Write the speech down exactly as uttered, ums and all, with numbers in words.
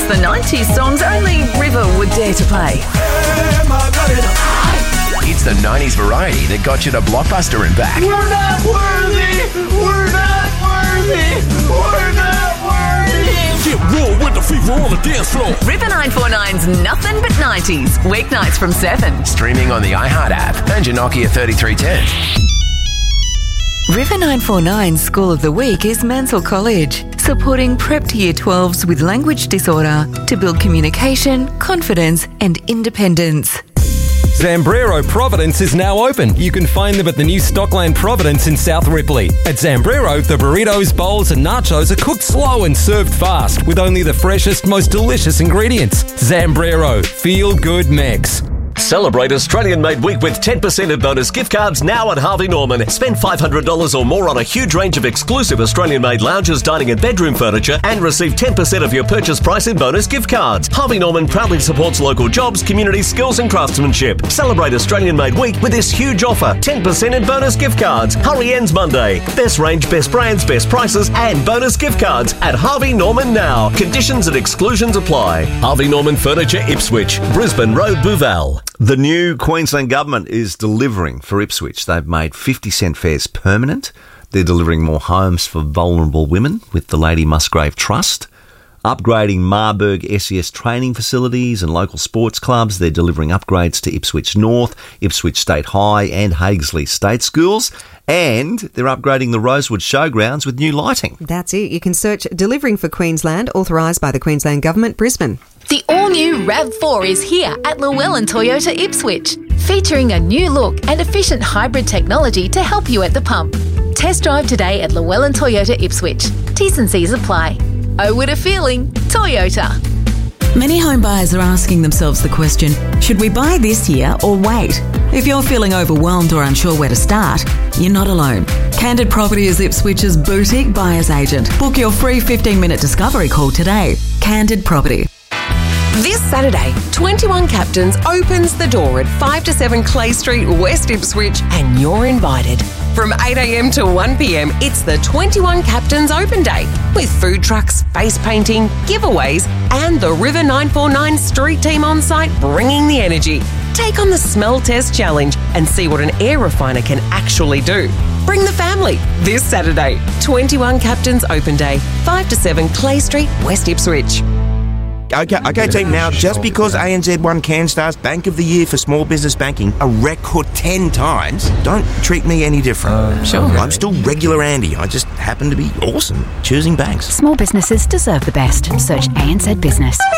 the nineties songs only River would dare to play. It's the nineties variety that got you to Blockbuster and back. We're not worthy! We're not worthy! We're not worthy! Get raw with the fever on the dance floor. River nine forty-nine's Nothing But nineties, weeknights from seven. Streaming on the iHeart app and your Nokia thirty-three ten. River nine forty-nine's School of the Week is Mansell College, supporting prep to Year twelves with language disorder to build communication, confidence and independence. Zambrero Providence is now open. You can find them at the new Stockland Providence in South Ripley. At Zambrero, the burritos, bowls and nachos are cooked slow and served fast with only the freshest, most delicious ingredients. Zambrero, feel good mix. Celebrate Australian-made week with ten percent of bonus gift cards now at Harvey Norman. Spend five hundred dollars or more on a huge range of exclusive Australian-made lounges, dining and bedroom furniture and receive ten percent of your purchase price in bonus gift cards. Harvey Norman proudly supports local jobs, community skills and craftsmanship. Celebrate Australian-made week with this huge offer. ten percent in bonus gift cards. Hurry ends Monday. Best range, best brands, best prices and bonus gift cards at Harvey Norman now. Conditions and exclusions apply. Harvey Norman Furniture, Ipswich, Brisbane Road, Bouval. The new Queensland Government is delivering for Ipswich. They've made fifty cent fares permanent. They're delivering more homes for vulnerable women with the Lady Musgrave Trust. Upgrading Marburg S E S training facilities and local sports clubs. They're delivering upgrades to Ipswich North, Ipswich State High and Hagesley State Schools. And they're upgrading the Rosewood Showgrounds with new lighting. That's it. You can search Delivering for Queensland, authorised by the Queensland Government, Brisbane. The all-new RAV four is here at Llewellyn Toyota Ipswich, featuring a new look and efficient hybrid technology to help you at the pump. Test drive today at Llewellyn Toyota Ipswich. T's and C's apply. Oh, what a feeling. Toyota. Many home buyers are asking themselves the question, should we buy this year or wait? If you're feeling overwhelmed or unsure where to start, you're not alone. Candid Property is Ipswich's boutique buyer's agent. Book your free fifteen-minute discovery call today. Candid Property. This Saturday, twenty-one Captains opens the door at five to seven Clay Street, West Ipswich, and you're invited. From eight a.m. to one p.m, it's the twenty-one Captains Open Day, with food trucks, face painting, giveaways, and the River nine forty-nine street team on site bringing the energy. Take on the smell test challenge and see what an air refiner can actually do. Bring the family this Saturday. twenty-one Captains Open Day, five to seven Clay Street, West Ipswich. Okay, okay, team. Now, just because A N Z won CanStar's Bank of the Year for small business banking a record ten times, don't treat me any different. Uh, sure. I'm still regular Andy. I just happen to be awesome choosing banks. Small businesses deserve the best. Search A N Z Business.